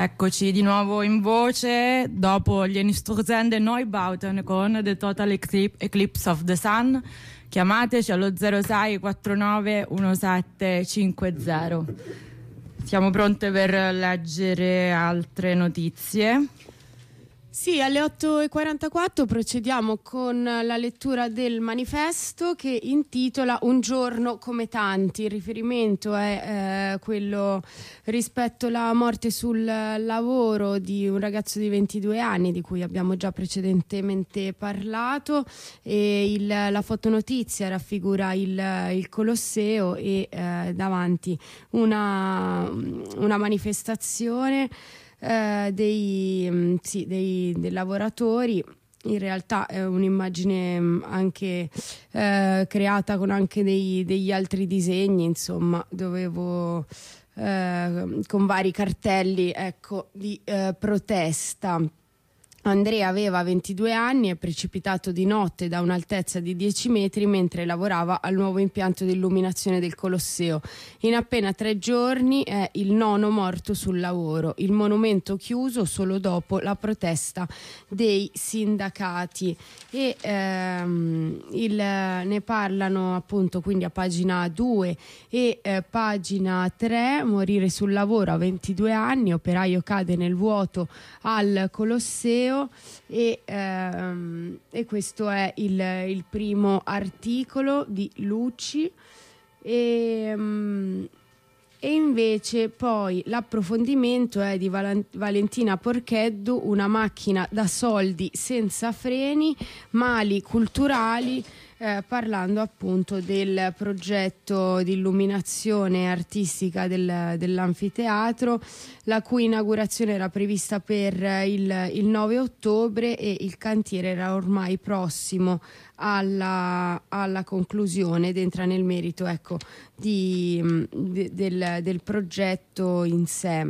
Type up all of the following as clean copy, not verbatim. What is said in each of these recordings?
Eccoci di nuovo in voce dopo gli Einstürzende Neubauten con The Total Eclipse of the Sun. Chiamateci allo 06 49 1750. Siamo pronte per leggere altre notizie. Sì, alle 8:44 procediamo con la lettura del manifesto che intitola Un giorno come tanti. Il riferimento è quello rispetto alla morte sul lavoro di un ragazzo di 22 anni di cui abbiamo già precedentemente parlato, e la fotonotizia raffigura il Colosseo e davanti una manifestazione dei lavoratori. In realtà è un'immagine anche creata con anche degli altri disegni, insomma, con vari cartelli, ecco, di protesta. Andrea aveva 22 anni, è precipitato di notte da un'altezza di 10 metri mentre lavorava al nuovo impianto di illuminazione del Colosseo. In appena 3 giorni è il 9º morto sul lavoro. Il monumento chiuso solo dopo la protesta dei sindacati. E ne parlano appunto quindi a pagina 2 e pagina 3. Morire sul lavoro a 22 anni, operaio cade nel vuoto al Colosseo. E questo è il primo articolo di Lucci, e invece poi l'approfondimento è di Valentina Porcheddu, Una macchina da soldi senza freni, mali culturali, parlando appunto del progetto di illuminazione artistica dell'anfiteatro, la cui inaugurazione era prevista per il 9 ottobre e il cantiere era ormai prossimo alla conclusione ed entra nel merito, ecco, del progetto in sé.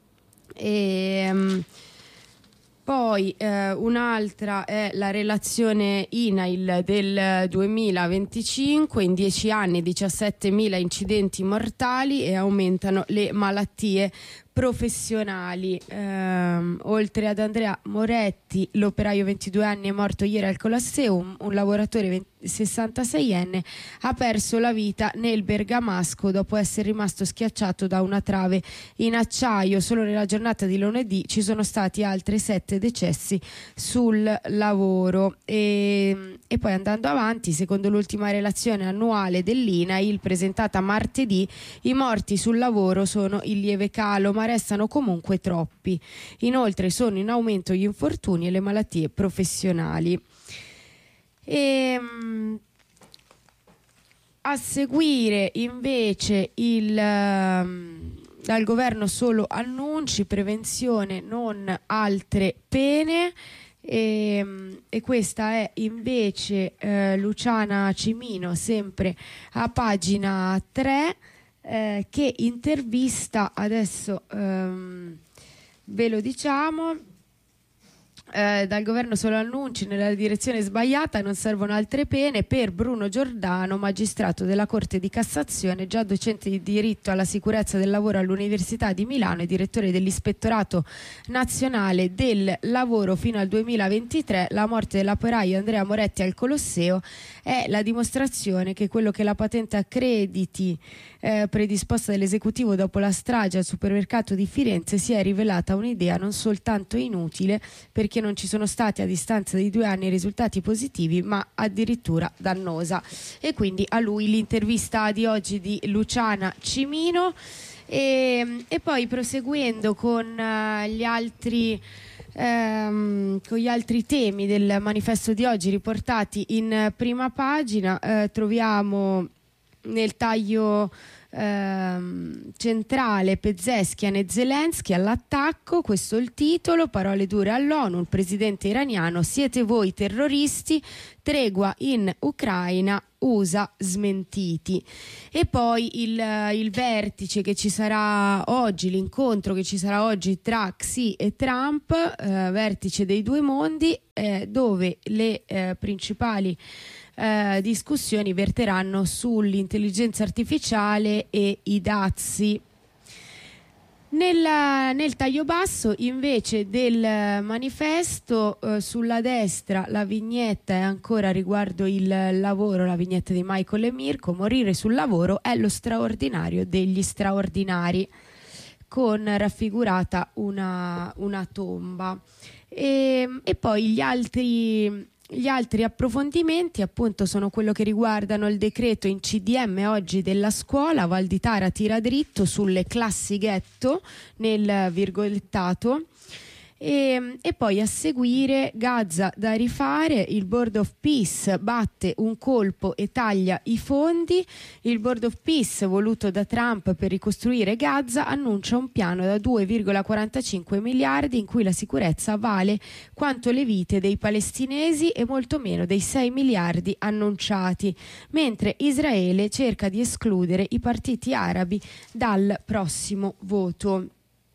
Poi un'altra è la relazione INAIL del 2025, in 10 anni 17.000 incidenti mortali e aumentano le malattie professionali. Oltre ad Andrea Moretti, l'operaio 22 anni è morto ieri al Colosseo, un lavoratore 66enne ha perso la vita nel bergamasco dopo essere rimasto schiacciato da una trave in acciaio. Solo nella giornata di lunedì ci sono stati altri 7 decessi sul lavoro. E poi andando avanti, secondo l'ultima relazione annuale dell'INAIL presentata martedì, i morti sul lavoro sono in lieve calo ma restano comunque troppi. Inoltre sono in aumento gli infortuni e le malattie professionali. A seguire invece dal governo solo annunci, prevenzione, non altre pene. E questa è invece Luciana Cimino, sempre a pagina 3, che intervista, adesso ve lo diciamo. Dal governo solo annunci, nella direzione sbagliata, non servono altre pene per Bruno Giordano, magistrato della Corte di Cassazione, già docente di diritto alla sicurezza del lavoro all'Università di Milano e direttore dell'Ispettorato Nazionale del Lavoro fino al 2023. La morte dell'operaio Andrea Moretti al Colosseo è la dimostrazione che quello che la patente a crediti predisposta dall'esecutivo dopo la strage al supermercato di Firenze si è rivelata un'idea non soltanto inutile, perché non ci sono stati a distanza di 2 anni risultati positivi, ma addirittura dannosa. E quindi a lui l'intervista di oggi di Luciana Cimino. E poi proseguendo con gli altri temi del manifesto di oggi riportati in prima pagina, troviamo nel taglio centrale Pezeshkian e Zelensky all'attacco. Questo è il titolo. Parole dure all'ONU, il presidente iraniano: siete voi terroristi, tregua in Ucraina, USA smentiti. E poi il vertice che ci sarà oggi, l'incontro che ci sarà oggi tra Xi e Trump, vertice dei due mondi, dove le principali discussioni verteranno sull'intelligenza artificiale e i dazi. Nel taglio basso invece del manifesto, sulla destra la vignetta è ancora riguardo il lavoro, la vignetta di Michael e Mirko. Morire sul lavoro è lo straordinario degli straordinari, con raffigurata una tomba. E poi gli altri approfondimenti appunto sono quello che riguardano il decreto in CDM oggi della scuola. Valditara tira dritto sulle classi ghetto nel virgolettato. E poi a seguire Gaza da rifare, il Board of Peace batte un colpo e taglia i fondi. Il Board of Peace voluto da Trump per ricostruire Gaza annuncia un piano da 2,45 miliardi in cui la sicurezza vale quanto le vite dei palestinesi e molto meno dei 6 miliardi annunciati, mentre Israele cerca di escludere i partiti arabi dal prossimo voto.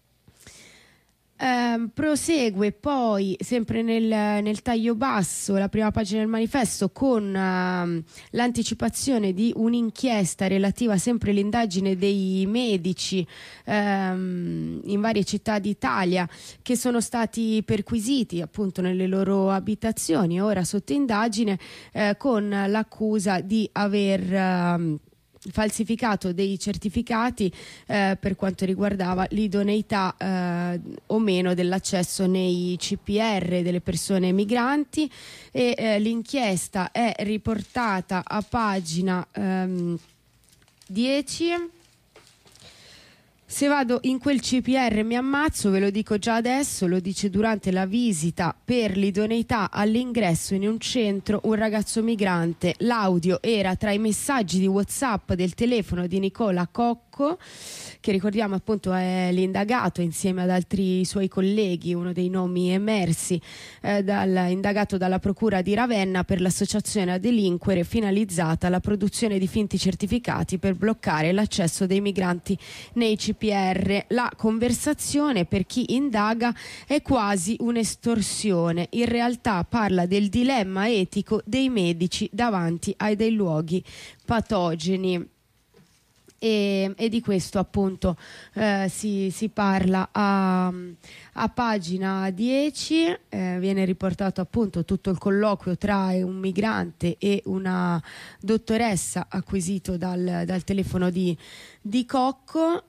Prosegue poi sempre nel taglio basso la prima pagina del manifesto con l'anticipazione di un'inchiesta relativa sempre all'indagine dei medici in varie città d'Italia che sono stati perquisiti appunto nelle loro abitazioni, ora sotto indagine con l'accusa di aver falsificato dei certificati per quanto riguardava l'idoneità o meno dell'accesso nei CPR delle persone migranti, e l'inchiesta è riportata a pagina 10. Se vado in quel CPR mi ammazzo, ve lo dico già adesso, lo dice durante la visita per l'idoneità all'ingresso in un centro un ragazzo migrante. L'audio era tra i messaggi di WhatsApp del telefono di Nicola Cocco, che ricordiamo appunto è l'indagato insieme ad altri suoi colleghi, uno dei nomi emersi indagato dalla procura di Ravenna per l'associazione a delinquere finalizzata alla produzione di finti certificati per bloccare l'accesso dei migranti nei CPR. La conversazione, per chi indaga, è quasi un'estorsione. In realtà parla del dilemma etico dei medici davanti ai dei luoghi patogeni. E di questo appunto si parla a pagina 10. Viene riportato appunto tutto il colloquio tra un migrante e una dottoressa acquisito dal telefono di Cocco.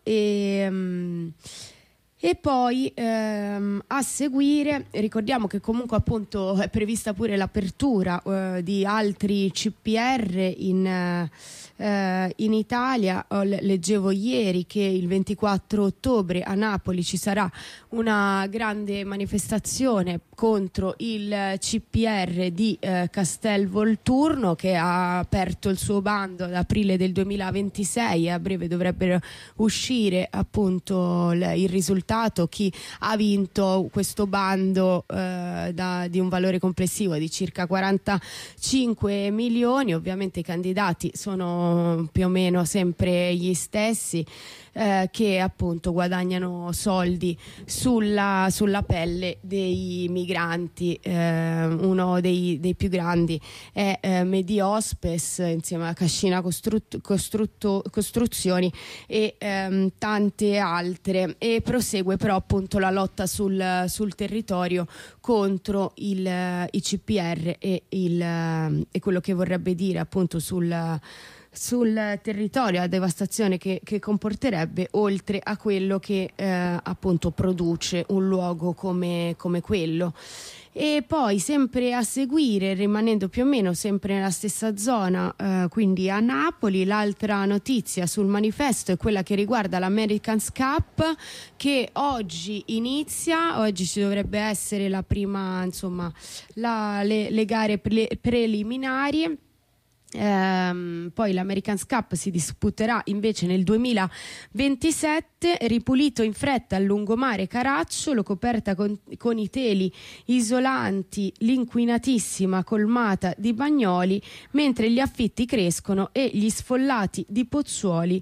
E poi a seguire ricordiamo che comunque appunto è prevista pure l'apertura di altri CPR in Italia. Leggevo ieri che il 24 ottobre a Napoli ci sarà una grande manifestazione contro il CPR di Castel Volturno, che ha aperto il suo bando ad aprile del 2026 e a breve dovrebbero uscire appunto il risultato, chi ha vinto questo bando di un valore complessivo di circa 45 milioni. Ovviamente i candidati sono più o meno sempre gli stessi, che appunto guadagnano soldi sulla pelle dei migranti. Uno dei più grandi è Mediospes insieme a Cascina Costruzioni e tante altre. E prosegue però appunto la lotta sul territorio contro i CPR e quello che vorrebbe dire appunto sul territorio, la devastazione che comporterebbe, oltre a quello che appunto produce un luogo come quello. E poi sempre a seguire, rimanendo più o meno sempre nella stessa zona, quindi a Napoli, l'altra notizia sul manifesto è quella che riguarda l'Americans Cup, che oggi inizia. Oggi ci dovrebbe essere la prima, insomma, le gare preliminari. Poi l'Americans Cup si disputerà invece nel 2027, ripulito in fretta al lungomare Caracciolo, coperta con i teli isolanti l'inquinatissima colmata di Bagnoli, mentre gli affitti crescono e gli sfollati di Pozzuoli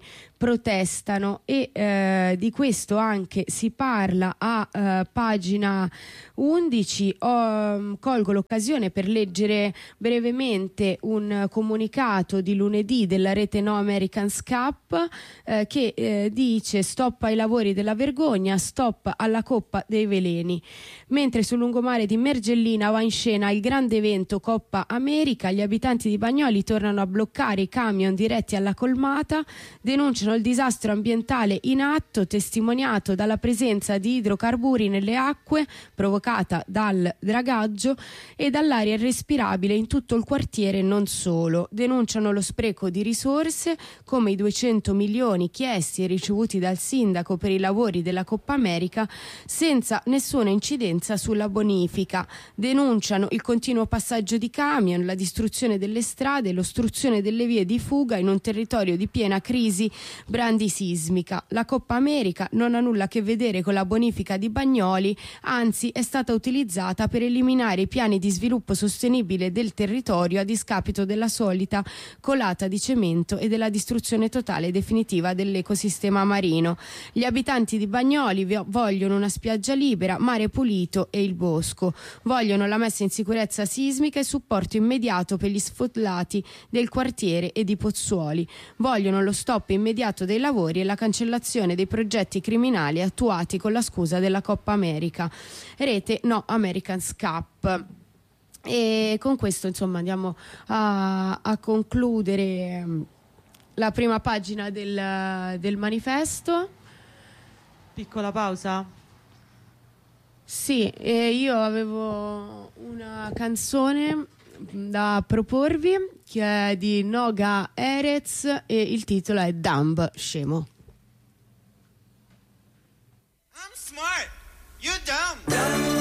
protestano, e di questo anche si parla a pagina 11. Colgo l'occasione per leggere brevemente un comunicato di lunedì della rete No Americans Cup che dice: stop ai lavori della vergogna, stop alla Coppa dei Veleni. Mentre sul lungomare di Mergellina va in scena il grande evento Coppa America, gli abitanti di Bagnoli tornano a bloccare i camion diretti alla colmata, denunciano il disastro ambientale in atto, testimoniato dalla presenza di idrocarburi nelle acque provocata dal dragaggio e dall'aria irrespirabile in tutto il quartiere e non solo. Denunciano lo spreco di risorse, come i 200 milioni chiesti e ricevuti dal sindaco per i lavori della Coppa America senza nessuna incidenza sulla bonifica. Denunciano il continuo passaggio di camion, la distruzione delle strade, l'ostruzione delle vie di fuga in un territorio di piena crisi brandisismica. La Coppa America non ha nulla a che vedere con la bonifica di Bagnoli, anzi è stata utilizzata per eliminare i piani di sviluppo sostenibile del territorio a discapito della solita colata di cemento e della distruzione totale e definitiva dell'ecosistema marino. Gli abitanti di Bagnoli vogliono una spiaggia libera, mare pulito e il bosco. Vogliono la messa in sicurezza sismica e supporto immediato per gli sfollati del quartiere e di Pozzuoli. Vogliono lo stop immediato dei lavori e la cancellazione dei progetti criminali attuati con la scusa della Coppa America. Rete No Americans Cup. E con questo insomma andiamo a concludere la prima pagina del manifesto. Piccola pausa? Sì, io avevo una canzone da proporvi che è di Noga Erez e il titolo è Dumb, scemo. I'm smart, you're dumb.